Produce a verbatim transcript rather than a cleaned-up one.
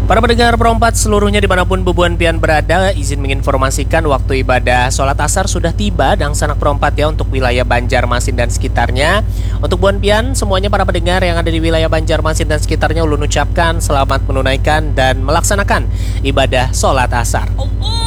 Para pendengar Perompat seluruhnya dimanapun Bubuan Pian berada, izin menginformasikan waktu ibadah sholat asar sudah tiba dan sanak Perompat ya untuk wilayah Banjarmasin dan sekitarnya. Untuk Buan Pian, semuanya para pendengar yang ada di wilayah Banjarmasin dan sekitarnya ulun ucapkan selamat menunaikan dan melaksanakan ibadah sholat asar.